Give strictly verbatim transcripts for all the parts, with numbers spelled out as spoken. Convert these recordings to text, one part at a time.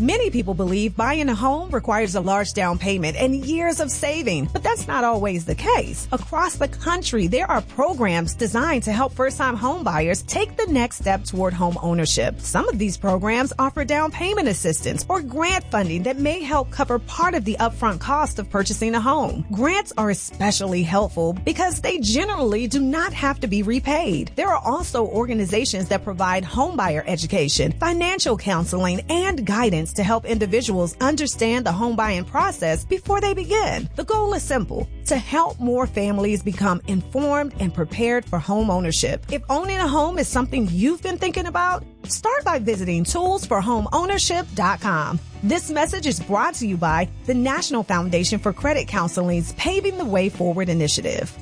Many people believe buying a home requires a large down payment and years of saving, but that's not always the case. Across the country, there are programs designed to help first-time home buyers take the next step toward home ownership. Some of these programs offer down payment assistance or grant funding that may help cover part of the upfront cost of purchasing a home. Grants are especially helpful because they generally do not have to be repaid. There are also organizations that provide homebuyer education, financial counseling, and guidance to help individuals understand the home buying process before they begin. The goal is simple: to help more families become informed and prepared for home ownership. If owning a home is something you've been thinking about, start by visiting tools for home ownership dot com. This message is brought to you by the National Foundation for Credit Counseling's Paving the Way Forward initiative.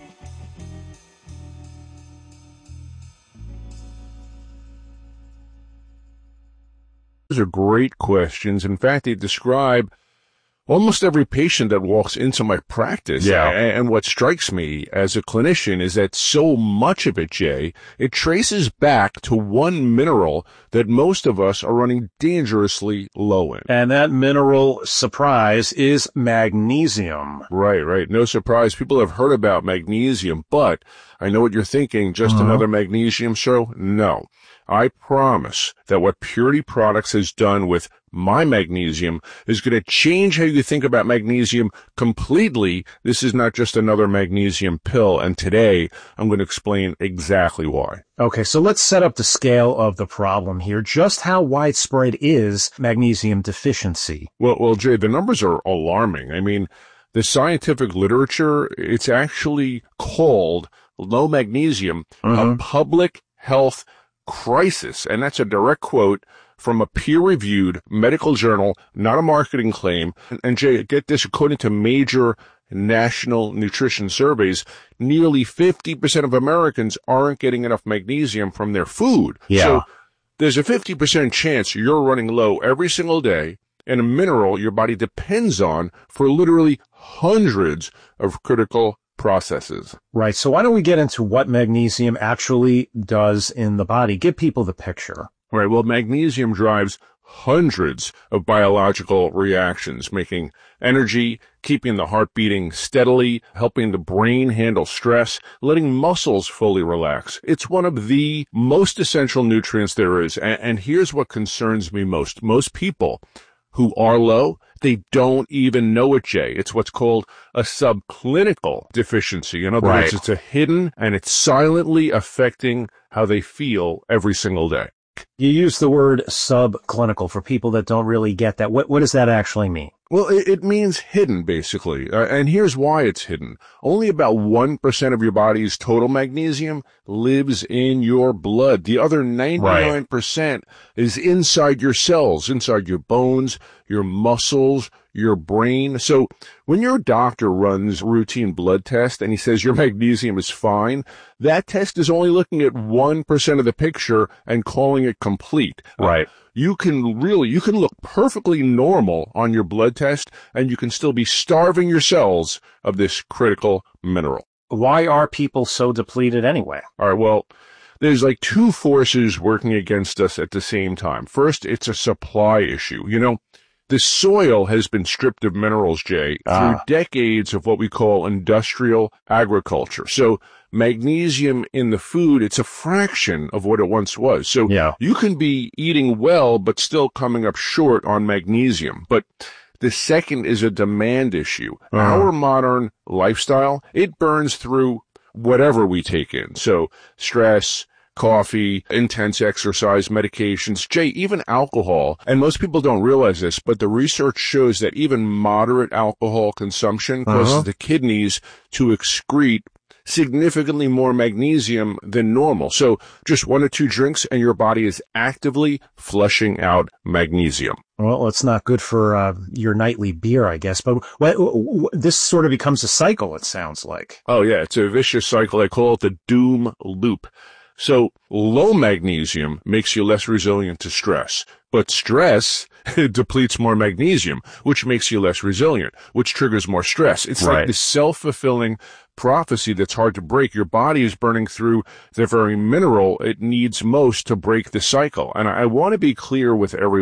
Those are great questions. In fact, they describe almost every patient that walks into my practice. Yeah. And what strikes me as a clinician is that so much of it, Jay, it traces back to one mineral that most of us are running dangerously low in. And that mineral, surprise, is magnesium. Right, right. No surprise. People have heard about magnesium, but I know what you're thinking. Just Uh-huh. another magnesium show? No. I promise that what Purity Products has done with my magnesium is going to change how you think about magnesium completely. This is not just another magnesium pill, and today I'm going to explain exactly why. Okay, so let's set up the scale of the problem here. Just how widespread is magnesium deficiency? Well, well, Jay, the numbers are alarming. I mean, the scientific literature, it's actually called low magnesium Mhm. a public health crisis. And that's a direct quote from a peer-reviewed medical journal, not a marketing claim. And, and Jay, get this, according to major national nutrition surveys, nearly fifty percent of Americans aren't getting enough magnesium from their food. Yeah. So there's a fifty percent chance you're running low every single day, and a mineral your body depends on for literally hundreds of critical processes. Right, so why don't we get into what magnesium actually does in the body? Give people the picture. Right, well, magnesium drives hundreds of biological reactions, making energy, keeping the heart beating steadily, helping the brain handle stress, letting muscles fully relax. It's one of the most essential nutrients there is, and, and here's what concerns me most. Most people who are low, they don't even know it, Jay. It's what's called a subclinical deficiency. In other Right. words, it's a hidden and it's silently affecting how they feel every single day. You use the word subclinical for people that don't really get that. What, what does that actually mean? Well, it, it means hidden, basically. Uh, and here's why it's hidden. Only about one percent of your body's total magnesium lives in your blood. The other ninety-nine percent right. is inside your cells, inside your bones, your muscles, your brain. So when your doctor runs routine blood test and he says your magnesium is fine, that test is only looking at one percent of the picture and calling it complete. Right. Uh, you can really, you can look perfectly normal on your blood test and you can still be starving your cells of this critical mineral. Why are people so depleted anyway? All right, well, there's like two forces working against us at the same time. First, it's a supply issue. You know, the soil has been stripped of minerals, Jay, Ah. through decades of what we call industrial agriculture. So magnesium in the food, it's a fraction of what it once was. So Yeah. you can be eating well, but still coming up short on magnesium. But the second is a demand issue. Uh. Our modern lifestyle, it burns through whatever we take in. So stress, coffee, intense exercise, medications, Jay, even alcohol. And most people don't realize this, but the research shows that even moderate alcohol consumption causes Uh-huh. the kidneys to excrete significantly more magnesium than normal. So just one or two drinks and your body is actively flushing out magnesium. Well, it's not good for uh, your nightly beer, I guess. But what, what, this sort of becomes a cycle, it sounds like. Oh, yeah, it's a vicious cycle. I call it the doom loop. So low magnesium makes you less resilient to stress, but stress depletes more magnesium, which makes you less resilient, which triggers more stress. It's Right. like this self-fulfilling prophecy that's hard to break. Your body is burning through the very mineral it needs most to break the cycle. And I, I want to be clear with everyone.